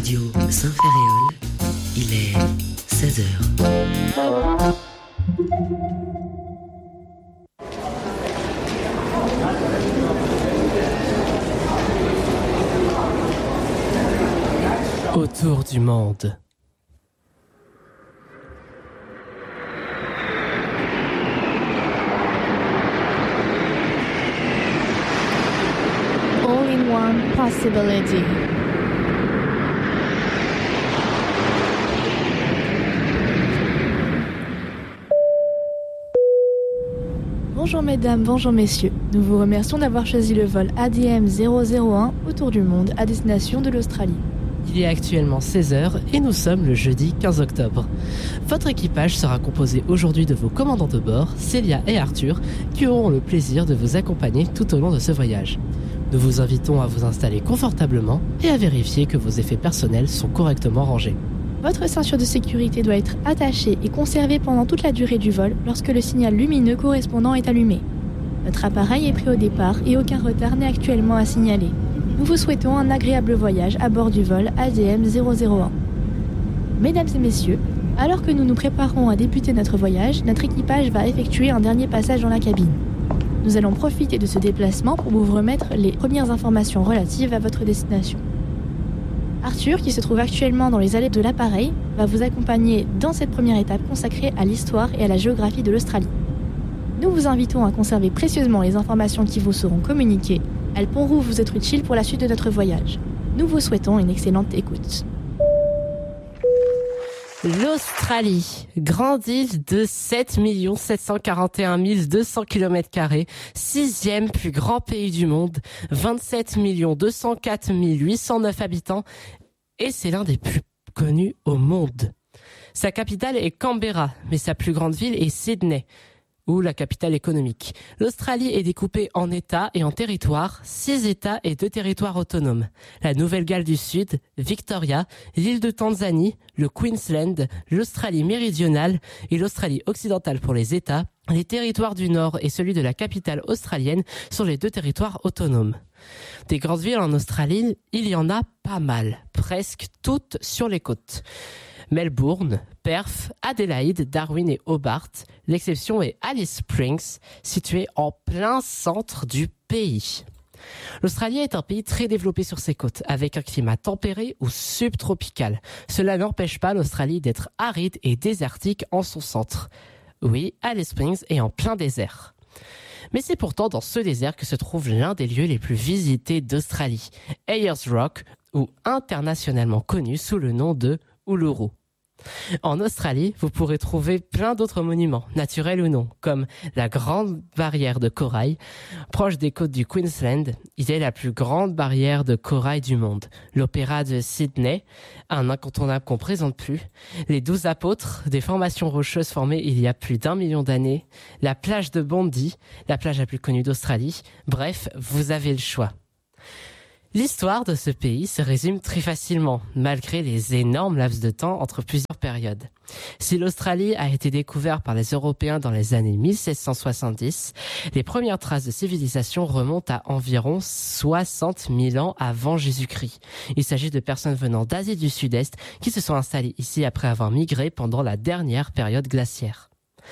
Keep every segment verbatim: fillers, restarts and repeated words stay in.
Radio Saint-Ferréol, il est seize heures. Autour du monde. All-in-one possibility. Bonjour mesdames, bonjour messieurs. Nous vous remercions d'avoir choisi le vol A D M zéro zéro un autour du monde à destination de l'Australie. Il est actuellement seize heures et nous sommes le jeudi quinze octobre. Votre équipage sera composé aujourd'hui de vos commandants de bord, Célia et Arthur, qui auront le plaisir de vous accompagner tout au long de ce voyage. Nous vous invitons à vous installer confortablement et à vérifier que vos effets personnels sont correctement rangés. Votre ceinture de sécurité doit être attachée et conservée pendant toute la durée du vol lorsque le signal lumineux correspondant est allumé. Votre appareil est prêt au départ et aucun retard n'est actuellement à signaler. Nous vous souhaitons un agréable voyage à bord du vol A D M zéro zéro un. Mesdames et messieurs, alors que nous nous préparons à débuter notre voyage, notre équipage va effectuer un dernier passage dans la cabine. Nous allons profiter de ce déplacement pour vous remettre les premières informations relatives à votre destination. Arthur, qui se trouve actuellement dans les allées de l'appareil, va vous accompagner dans cette première étape consacrée à l'histoire et à la géographie de l'Australie. Nous vous invitons à conserver précieusement les informations qui vous seront communiquées. Elles pourront vous être utiles pour la suite de notre voyage. Nous vous souhaitons une excellente écoute. L'Australie, grande île de sept millions sept cent quarante et un mille deux cents kilomètres carrés, sixième plus grand pays du monde, vingt-sept millions deux cent quatre mille huit cent neuf habitants, et c'est l'un des plus connus au monde. Sa capitale est Canberra, mais sa plus grande ville est Sydney, ou la capitale économique. L'Australie est découpée en États et en territoires, six États et deux territoires autonomes. La Nouvelle-Galles du Sud, Victoria, l'île de Tanzanie, le Queensland, l'Australie méridionale et l'Australie occidentale pour les États. Les territoires du Nord et celui de la capitale australienne sont les deux territoires autonomes. Des grandes villes en Australie, il y en a pas mal, presque toutes sur les côtes. Melbourne, Perth, Adélaïde, Darwin et Hobart. L'exception est Alice Springs, située en plein centre du pays. L'Australie est un pays très développé sur ses côtes, avec un climat tempéré ou subtropical. Cela n'empêche pas l'Australie d'être aride et désertique en son centre. Oui, Alice Springs est en plein désert. Mais c'est pourtant dans ce désert que se trouve l'un des lieux les plus visités d'Australie, Ayers Rock, ou internationalement connu sous le nom de Uluru. En Australie, vous pourrez trouver plein d'autres monuments, naturels ou non, comme la grande barrière de corail, proche des côtes du Queensland. Il est la plus grande barrière de corail du monde. L'opéra de Sydney, un incontournable qu'on présente plus. Les douze apôtres, des formations rocheuses formées il y a plus d'un million d'années. La plage de Bondi, la plage la plus connue d'Australie. Bref, vous avez le choix. L'histoire de ce pays se résume très facilement, malgré les énormes laps de temps entre plusieurs périodes. Si l'Australie a été découverte par les Européens dans les années mille sept cent soixante-dix, les premières traces de civilisation remontent à environ soixante mille ans avant Jésus-Christ. Il s'agit de personnes venant d'Asie du Sud-Est qui se sont installées ici après avoir migré pendant la dernière période glaciaire.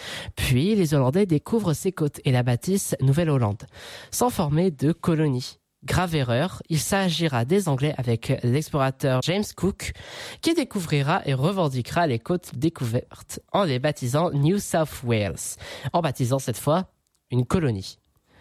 Puis, les Hollandais découvrent ces côtes et la bâtissent Nouvelle-Hollande, sans former de colonie. Grave erreur, il s'agira des Anglais avec l'explorateur James Cook qui découvrira et revendiquera les côtes découvertes en les baptisant New South Wales, en baptisant cette fois une colonie.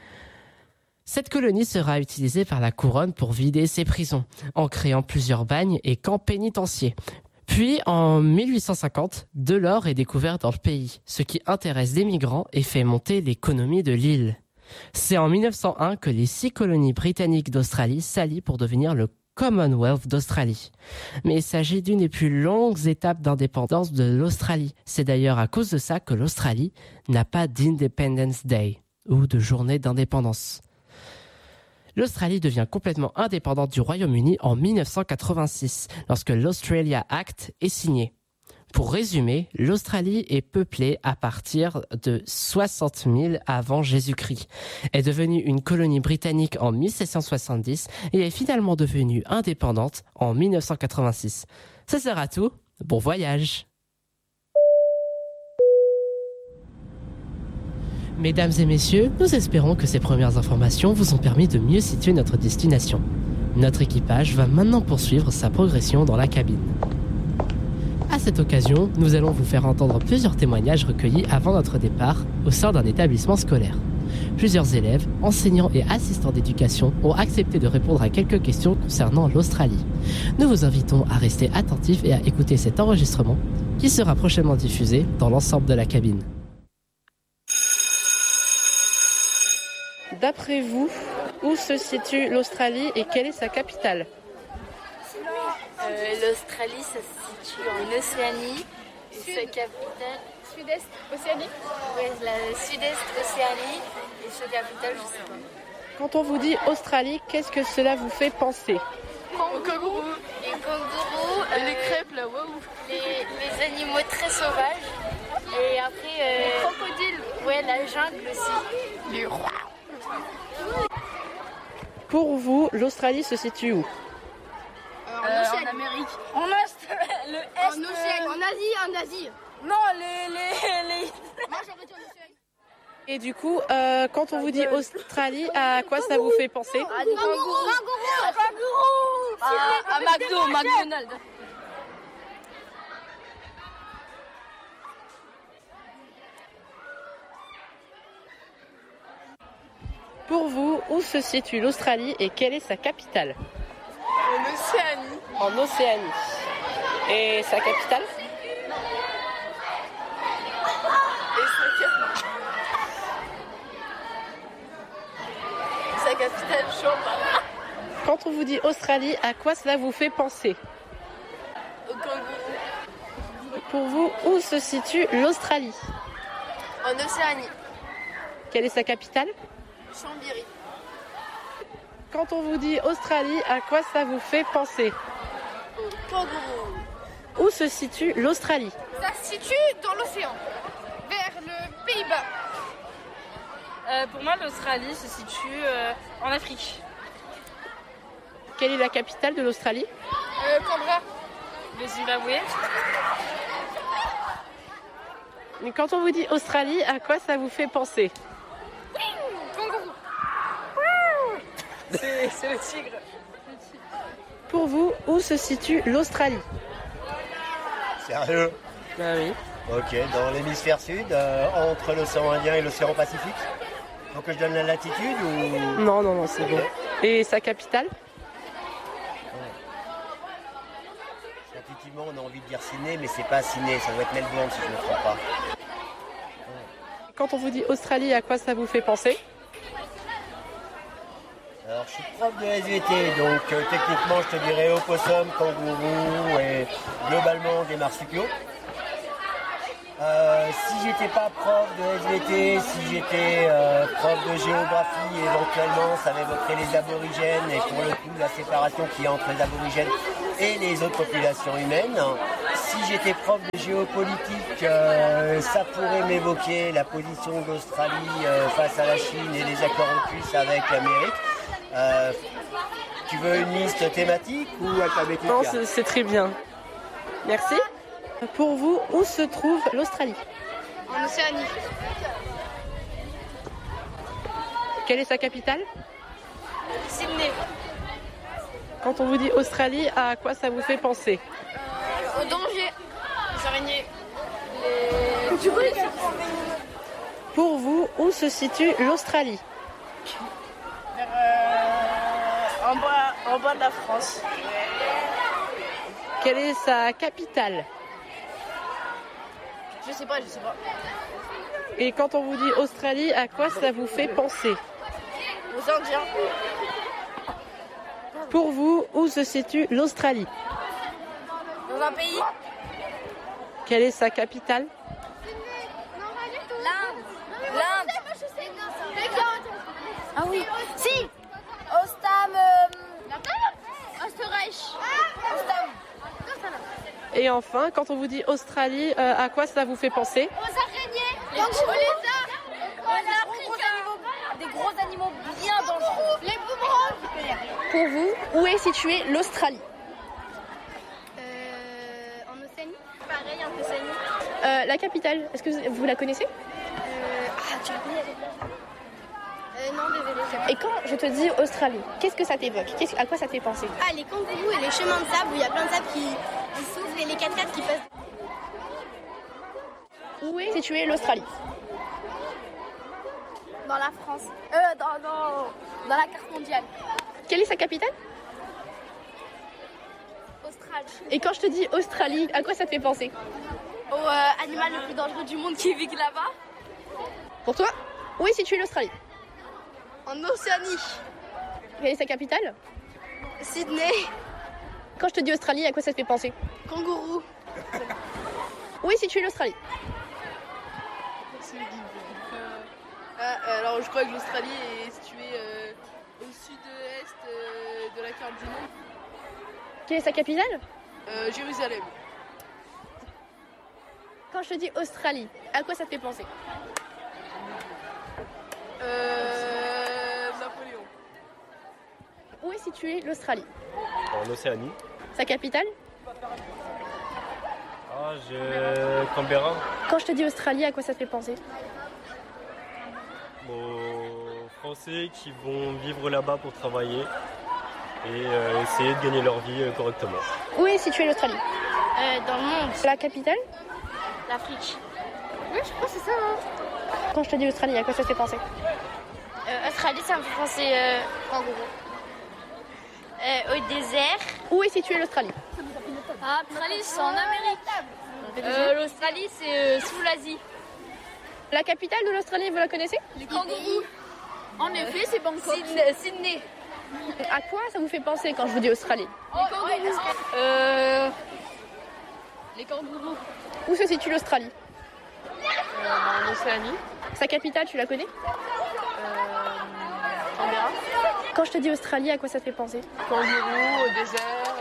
Cette colonie sera utilisée par la couronne pour vider ses prisons, en créant plusieurs bagnes et camps pénitentiaires. Puis, en mille huit cent cinquante, de l'or est découvert dans le pays, ce qui intéresse des migrants et fait monter l'économie de l'île. C'est en mille neuf cent un que les six colonies britanniques d'Australie s'allient pour devenir le Commonwealth d'Australie. Mais il s'agit d'une des plus longues étapes d'indépendance de l'Australie. C'est d'ailleurs à cause de ça que l'Australie n'a pas d'Independence Day, ou de journée d'indépendance. L'Australie devient complètement indépendante du Royaume-Uni en mille neuf cent quatre-vingt-six, lorsque l'Australia Act est signé. Pour résumer, l'Australie est peuplée à partir de soixante mille avant Jésus-Christ. Est devenue une colonie britannique en mille sept cent soixante-dix et est finalement devenue indépendante en mille neuf cent quatre-vingt-six. Ça sera tout. Bon voyage. Mesdames et messieurs, nous espérons que ces premières informations vous ont permis de mieux situer notre destination. Notre équipage va maintenant poursuivre sa progression dans la cabine. À cette occasion, nous allons vous faire entendre plusieurs témoignages recueillis avant notre départ au sein d'un établissement scolaire. Plusieurs élèves, enseignants et assistants d'éducation ont accepté de répondre à quelques questions concernant l'Australie. Nous vous invitons à rester attentifs et à écouter cet enregistrement qui sera prochainement diffusé dans l'ensemble de la cabine. D'après vous, où se situe l'Australie et quelle est sa capitale ? euh, L'Australie, ça se situe en Océanie. Et Sud. sa capitale... Sud-Est, Océanie. Oui, la Sud-Est Océanie. Et sa capitale, je sais pas. Quand on vous dit Australie, qu'est-ce que cela vous fait penser ? Kangourou. Les kangourous, euh, Les crêpes là, waouh. les, les animaux très sauvages. Et après, euh, Crocodiles. ouais, la jungle aussi. Les rois. Pour vous, l'Australie se situe où ? En Océanie. En Amérique. En Est, le Est. En Océanie. En Asie, en Asie. Non, les, les, les... Moi j'aurais dit en Océanie. Et du coup, euh, quand on vous dit Australie, à quoi ça vous fait penser ? Ah, des kangourous. À, à McDo, McDonald's. Pour vous, où se situe l'Australie et quelle est sa capitale ? En Océanie. En Océanie. Et sa capitale ? Et sa, sa capitale, Chambord. Quand on vous dit Australie, à quoi cela vous fait penser ? Au kangourou. Pour vous, où se situe l'Australie ? En Océanie. Quelle est sa capitale ? Chambéry. Quand on vous dit Australie, à quoi ça vous fait penser ? Au kangourou. Où se situe l'Australie ? Ça se situe dans l'océan, vers le Pays-Bas. Euh, pour moi, l'Australie se situe euh, en Afrique. Quelle est la capitale de l'Australie ? Euh, Canberra. Le Zimbabwe. Mais quand on vous dit Australie, à quoi ça vous fait penser ? Kangourou. C'est, c'est le tigre. Pour vous, où se situe l'Australie ? Sérieux? Ben oui. Ok, dans l'hémisphère sud, euh, entre l'océan Indien et l'océan Pacifique. Faut que je donne la latitude ou... Non, non, non, c'est bon. Et sa capitale ? Intuitivement, on a envie de dire Sydney, mais c'est pas Sydney, ça doit être Melbourne si je ne me trompe pas. Quand on vous dit Australie, à quoi ça vous fait penser ? Alors, je suis prof de S V T, donc euh, techniquement, je te dirais opossum, kangourou et globalement des marsupiaux. Euh, si j'étais pas prof de S V T, si j'étais euh, prof de géographie, éventuellement, ça m'évoquerait les aborigènes et pour le coup, la séparation qu'il y a entre les aborigènes et les autres populations humaines. Si j'étais prof de géopolitique, euh, ça pourrait m'évoquer la position de l'Australie euh, face à la Chine et les accords en plus avec l'Amérique. Euh, tu veux une liste thématique ou alphabétique? Non, c'est, c'est très bien. Merci. Pour vous, où se trouve l'Australie ? En Océanie. Quelle est sa capitale ? Sydney. Quand on vous dit Australie, à quoi ça vous fait penser ? Au danger. Les araignées. Les... Pour vous, où se situe l'Australie ? Euh, en, bas, en bas de la France. Quelle est sa capitale ? Je sais pas, je sais pas. Et quand on vous dit Australie, à quoi ça vous fait penser ? Aux Indiens. Pour vous, où se situe l'Australie ? Dans un pays. Quelle est sa capitale ? L'Inde. L'Inde. Ah oui. Si. Ostam. Euh... Österreich. Ostam. Et enfin, quand on vous dit Australie, euh, à quoi ça vous fait penser? Aux araignées, les kangourous, les arts, aux gros animaux, des gros animaux bien dangereux. Les boomerangs. Pour vous, où est située l'Australie? Euh, en Océanie. Pareil, en Océanie. euh, La capitale, est-ce que vous, vous la connaissez? Euh, ah, tu l'as dit. Euh, non, désolé. Et quand je te dis Australie, qu'est-ce que ça t'évoque? Qu'est-ce, à quoi ça te fait penser? Ah, les kangourous et les chemins de sable où il y a plein de sable qui, qui s'ouvrent et les quatre-quatre qui passent. Où est située l'Australie? Dans la France. Euh, dans, dans, dans la carte mondiale. Quelle est sa capitale? Australie. Et quand je te dis Australie, à quoi ça te fait penser? Au euh, animal le plus dangereux du monde qui vit là-bas. Pour toi, où est située l'Australie? En Océanie. Quelle est sa capitale? Sydney. Quand je te dis Australie, à quoi ça te fait penser? Kangourou. Où est située l'Australie? Ah, alors je crois que l'Australie est située euh, au sud-est euh, de la carte du monde. Quelle est sa capitale? Euh, Jérusalem. Quand je te dis Australie, à quoi ça te fait penser? Euh, Napoléon. Où est située l'Australie? En Océanie. Sa capitale? Ah, je... Canberra. Quand je te dis Australie, à quoi ça te fait penser? Aux Français qui vont vivre là-bas pour travailler et euh, essayer de gagner leur vie euh, correctement. Où est située l'Australie? Euh, dans le monde. La capitale? L'Afrique. Oui, je crois que c'est ça. Hein. Quand je te dis Australie, à quoi ça te fait penser? Euh, Australie, ça me fait penser euh, kangourou. Euh, au désert. Où est située l'Australie? Ah, l'Australie, c'est en Amérique. Euh, L'Australie, c'est euh, sous l'Asie. La capitale de l'Australie, vous la connaissez? Les kangourous. En effet, c'est Bangkok. Sydney. À quoi ça vous fait penser quand je vous dis Australie? Les kangourous. Euh, les kangourous. Où se situe l'Australie? Euh, en Océanie. Sa capitale, tu la connais? Euh, Canberra. Quand je te dis Australie, à quoi ça te fait penser? Kangourou, au désert.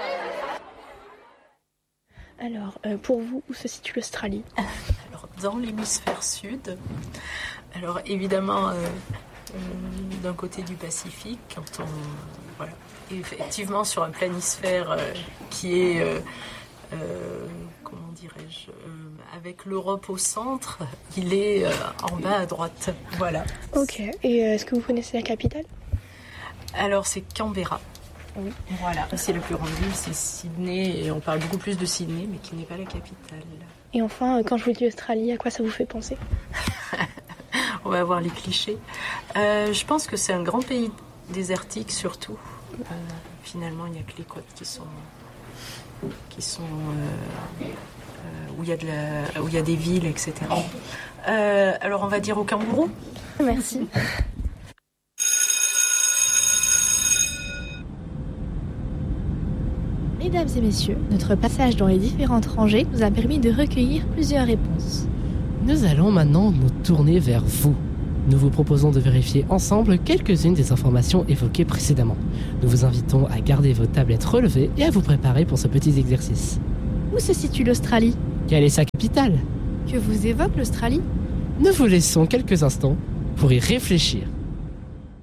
Euh... Alors, euh, pour vous, où se situe l'Australie? Alors, dans l'hémisphère sud, alors évidemment, euh, euh, d'un côté du Pacifique, quand on, voilà, effectivement sur un planisphère euh, qui est, euh, euh, comment dirais-je, euh, avec l'Europe au centre, il est euh, en bas à droite, voilà. Ok, et euh, est-ce que vous connaissez la capitale? Alors c'est Canberra. Oui. Voilà, c'est la plus grande ville, c'est Sydney, et on parle beaucoup plus de Sydney, mais qui n'est pas la capitale. Et enfin, euh, quand je vous dis Australie, à quoi ça vous fait penser? On va voir les clichés. Euh, je pense que c'est un grand pays désertique surtout. Euh, finalement, il n'y a que les côtes qui sont, qui sont euh, euh, où il y a de la, où il y a des villes, et cetera. Euh, alors, on va dire au kangourou. Merci. Mesdames et messieurs, notre passage dans les différentes rangées nous a permis de recueillir plusieurs réponses. Nous allons maintenant nous tourner vers vous. Nous vous proposons de vérifier ensemble quelques-unes des informations évoquées précédemment. Nous vous invitons à garder vos tablettes relevées et à vous préparer pour ce petit exercice. Où se situe l'Australie? Quelle est sa capitale? Que vous évoque l'Australie? Nous vous laissons quelques instants pour y réfléchir.